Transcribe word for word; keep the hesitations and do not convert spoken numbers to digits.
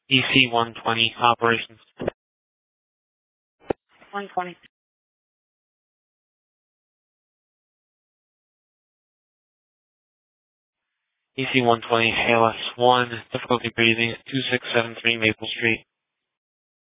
E C one twenty operations. one twenty. E C one twenty A L S one, difficulty breathing, two six seven three Maple Street.